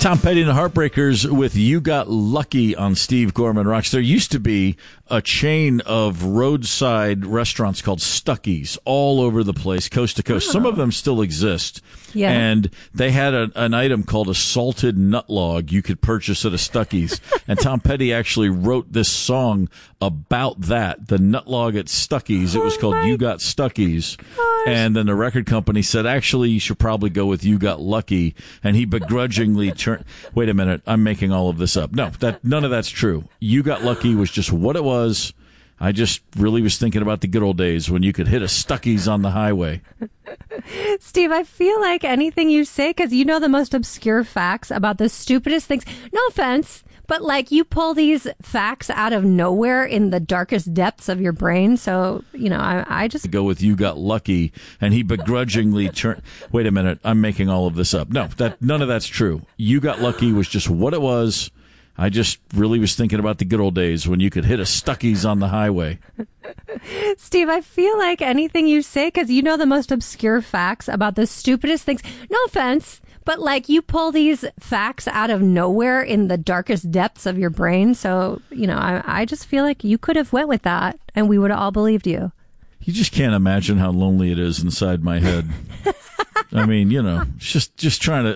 Tom Petty and the Heartbreakers with You Got Lucky on Steve Gorman Rocks. There used to be a chain of roadside restaurants called Stuckey's all over the place, coast to coast. Some of them still exist. Yeah. And they had an item called a salted nut log you could purchase at a Stuckey's. And Tom Petty actually wrote this song about that, the nut log at Stuckey's. It was called You Got Stuckey's. And then the record company said, actually, you should probably go with You Got Lucky. And he begrudgingly turned. Wait a minute, I'm making all of this up. No, none of that's true. You Got Lucky was just what it was. I just really was thinking about the good old days when you could hit a Stuckey's on the highway. Steve, I feel like anything you say, because you know the most obscure facts about the stupidest things. No offense, but like you pull these facts out of nowhere in the darkest depths of your brain. So, you know, I just go with You Got Lucky. And he begrudgingly turned. Wait a minute, I'm making all of this up. No, none of that's true. You Got Lucky was just what it was. I just really was thinking about the good old days when you could hit a Stuckey's on the highway. Steve, I feel like anything you say, because you know the most obscure facts about the stupidest things. No offense, but like you pull these facts out of nowhere in the darkest depths of your brain. So, you know, I just feel like you could have went with that and we would have all believed you. You just can't imagine how lonely it is inside my head. I mean, you know, just trying to